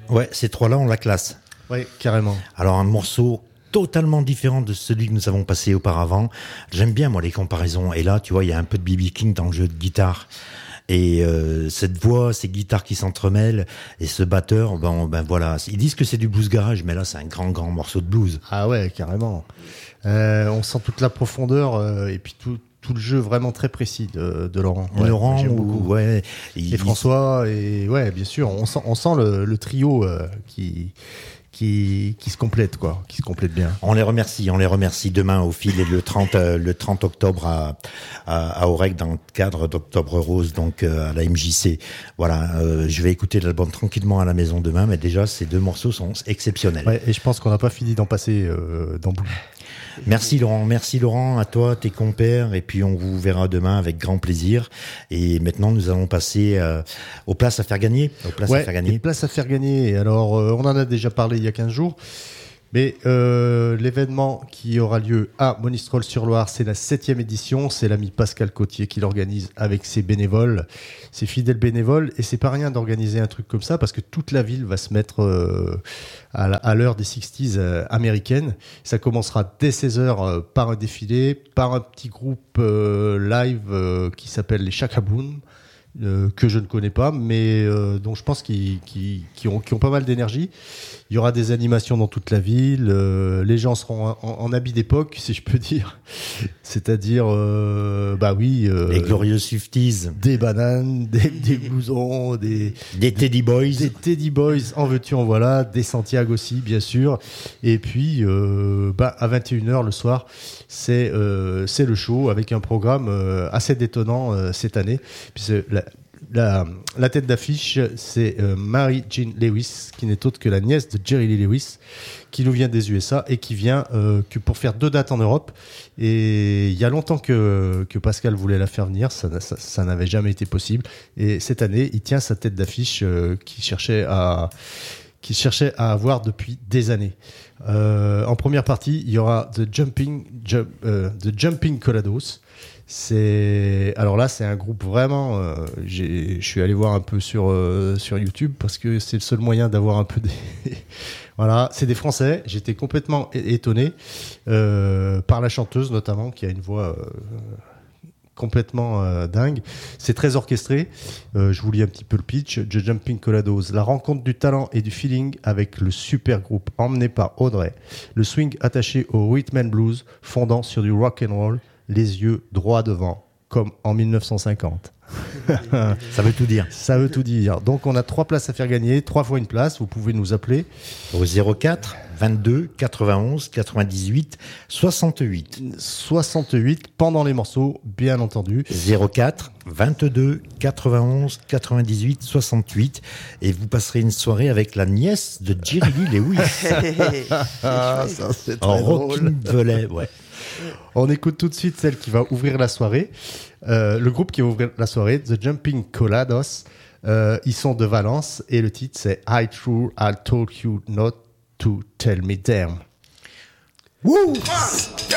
Ouais, ces trois-là, on la classe. Oui, carrément. Alors, un morceau totalement différent de celui que nous avons passé auparavant. J'aime bien, moi, les comparaisons. Et là, tu vois, il y a un peu de B.B. King dans le jeu de guitare. Et cette voix, ces guitares qui s'entremêlent, et ce batteur, ben voilà. Ils disent que c'est du blues garage, mais là, c'est un grand morceau de blues. Ah ouais, carrément. On sent toute la profondeur et puis tout le jeu vraiment très précis de Laurent. Ouais, Laurent, j'aime beaucoup. Ouais. Et François, et ouais, bien sûr, on sent le trio qui se complète, quoi, qui se complète bien. On les remercie demain au fil et le 30 octobre à Aurec dans le cadre d'Octobre Rose, donc à la MJC. Voilà, je vais écouter l'album tranquillement à la maison demain, mais déjà ces deux morceaux sont exceptionnels. Ouais, et je pense qu'on n'a pas fini d'en passer dans Blue. Merci Laurent, à toi, tes compères, et puis on vous verra demain avec grand plaisir. Et maintenant nous allons passer aux places à faire gagner. Les places à faire gagner. Alors on en a déjà parlé il y a 15 jours. Mais l'événement qui aura lieu à Monistrol-sur-Loire, c'est la 7e édition. C'est l'ami Pascal Cotier qui l'organise avec ses bénévoles, ses fidèles bénévoles. Et c'est pas rien d'organiser un truc comme ça parce que toute la ville va se mettre à l'heure des 60s américaines. Ça commencera dès 16h par un défilé, par un petit groupe live qui s'appelle les Chakaboom. Que je ne connais pas, mais dont je pense qu'ils ont pas mal d'énergie. Il y aura des animations dans toute la ville. Les gens seront en habit d'époque, si je peux dire. C'est-à-dire, les glorieux Swifties, des bananes, des blousons, des Teddy Boys, en veux-tu en voilà, des Santiago aussi, bien sûr. Et puis, à 21h le soir, c'est le show avec un programme assez détonnant cette année. Puis la tête d'affiche, c'est Mary Jean Lewis, qui n'est autre que la nièce de Jerry Lee Lewis, qui nous vient des USA et qui vient que pour faire 2 dates en Europe. Et il y a longtemps que Pascal voulait la faire venir, ça n'avait jamais été possible. Et cette année, il tient sa tête d'affiche qu'il cherchait à avoir depuis des années. En première partie, il y aura The Jumping Colados. Alors là, c'est un groupe vraiment. Je suis allé voir un peu sur YouTube parce que c'est le seul moyen d'avoir un peu des. Voilà, c'est des Français. J'étais complètement étonné par la chanteuse notamment, qui a une voix complètement dingue. C'est très orchestré. Je vous lis un petit peu le pitch. The Jumping Colados, la rencontre du talent et du feeling avec le super groupe emmené par Audrey. Le swing attaché au rhythm and blues, fondant sur du rock and roll. Les yeux droits devant, comme en 1950. Ça veut tout dire. Ça veut tout dire. Donc on a 3 places à faire gagner, 3 fois une place. Vous pouvez nous appeler au 04 22 91 98 68. 68 pendant les morceaux, bien entendu. 04 22 91 98 68 et vous passerez une soirée avec la nièce de Jerry Lee Lewis. Ça c'est très en drôle. rocking volet, ouais. On écoute tout de suite celle qui va ouvrir la soirée. Le groupe qui va ouvrir la soirée, The Jumping Colados. Ils sont de Valence et le titre c'est I told you not to tell me damn. Woo!